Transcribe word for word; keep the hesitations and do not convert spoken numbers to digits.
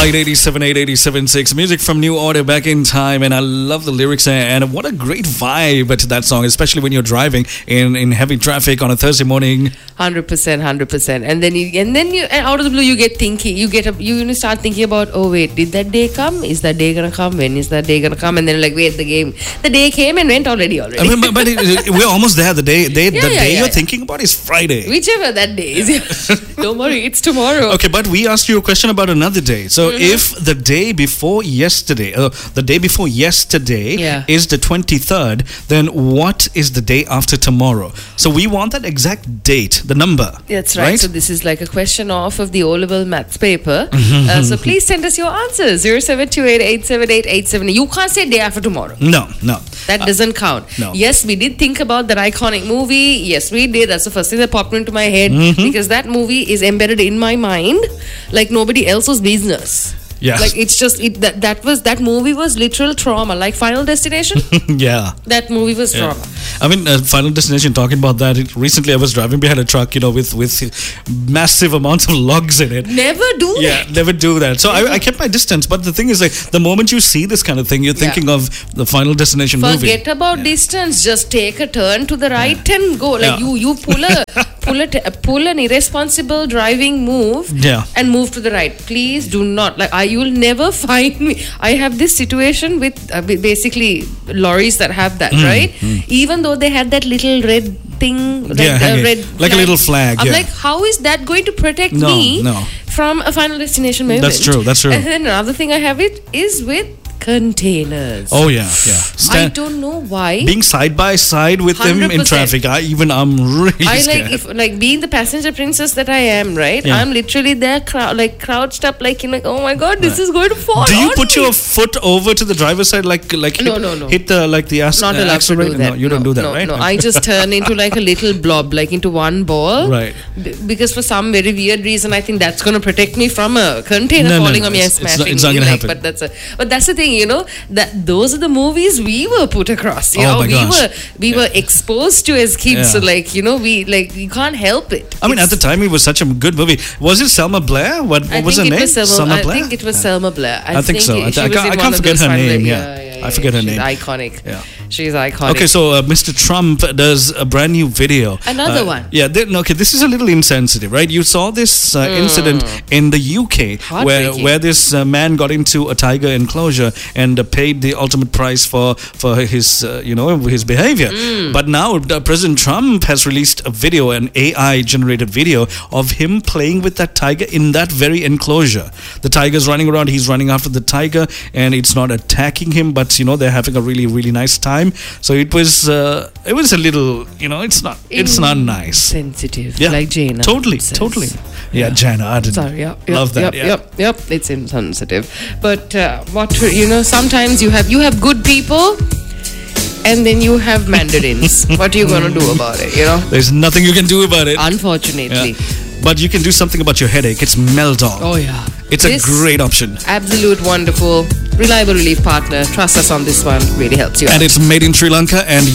eight eight seven eight eight seven six. Music from New Order, Back in Time, and I love the lyrics, and what a great vibe to that song, especially when you're driving in, in heavy traffic on a Thursday morning. Hundred percent, hundred percent, and then you and then you and out of the blue you get thinking, you get up, you start thinking about, oh wait, did that day come? Is that day gonna come? When is that day gonna come? And then like, wait, the game, the day came and went already, already. I mean, but, but it, we're almost there. The day, day Yeah, the yeah, day yeah, you're yeah. thinking about is Friday. Whichever that day is. Yeah. Don't worry, it's tomorrow. Okay, but we asked you a question about another day. So Mm-hmm. if the day before yesterday, uh, the day before yesterday Yeah. is the twenty-third, then what is the day after tomorrow? So we want that exact date, the number. That's right. So this is like a question off of the O-level maths paper. uh, so please send us your answers. zero seven two eight eight seven eight eight seven. You can't say day after tomorrow. No, no. That doesn't count. no. Yes, we did think about that iconic movie. Yes, we did. That's the first thing that popped into my head because that movie is embedded in my mind like nobody else's business. Yeah. Like it's just it that that was that movie was literal trauma. Like Final Destination. Yeah. That movie was Yeah. trauma. I mean, uh, Final Destination, talking about that, it, recently I was driving behind a truck, you know, with, with massive amounts of logs in it. Never do Yeah, that. never do that. So I, I kept my distance. But the thing is, like, the moment you see this kind of thing, you're Yeah. thinking of the Final Destination movie. Forget about distance. Just take a turn to the right and go. Like Yeah. you, you pull a pull a t- pull an irresponsible driving move. Yeah. And move to the right. Please do not. Like I, you'll never find me. I have this situation with uh, ba- basically lorries that have that, right? Even though they had that little red thing, red, Yeah, uh, hanging. red Like a flag. little flag, I'm yeah. like, how is that going to protect No, me no. from a Final Destination moment? That's true, that's true. And then another thing I have it is with containers. Oh, yeah, yeah. I Stand, don't know why. being side by side with them in one hundred percent. traffic, I even I'm really I scared. like if like being the passenger princess that I am, right? Yeah. I'm literally there, crowd like crouched up, like you know, like oh my god, this is going to fall. Do you on put me. your foot over to the driver's side, like like No, hit, no, no. hit the like the as- Not uh, allowed to accelerator? do that. No, you don't No, do that, no, right? No, I just turn into like a little blob, like into one ball. Right. B- because for some very weird reason, I think that's going to protect me from a container No, no, falling no, on me and it's- it's smashing not- it's not me. gonna like, happen. But that's a, but that's the thing, you know, that those are the movies we were put across. You Oh know, my we gosh. were we were exposed to as kids. Yeah. So like you know, we like you can't help it. I mean, It's- at the time, it was such a good movie. Was it Selma Blair? What, what I was think her it name? was Selma, Selma I Blair? think it was Selma Blair. I, I think so. it- I- she I was can't- in I one can't of forget those her Final- name, Yeah, yeah. yeah, I forget her she's name. Iconic. Yeah. She's iconic. Okay, so uh, Mister Trump does a brand new video. Another Uh, one. Yeah, they, no, okay, this is a little insensitive, right? You saw this uh, incident in the U K where Heartbreaking. where this uh, man got into a tiger enclosure and uh, paid the ultimate price for for his uh, you know his behavior. But now uh, President Trump has released a video, an A I generated video of him playing with that tiger in that very enclosure. The tiger's running around, he's running after the tiger, and it's not attacking him, but you know they're having a really really nice time. So it was uh, it was a little, you know, it's not it's not nice. Sensitive, Yeah, like Jane. totally, says. totally. Yeah, Jana Arden. Sorry, yep, yep, Love that. Yep, yeah. yep, yep. It's insensitive, but uh, what you know, sometimes you have you have good people, and then you have mandarins. What are you gonna do about it? You know, There's nothing you can do about it. unfortunately. Yeah. But you can do something about your headache. It's Meldol. Oh yeah, It's This a great option. absolute wonderful, reliable relief partner. Trust us on this one. Really helps you out. And it's made in Sri Lanka, and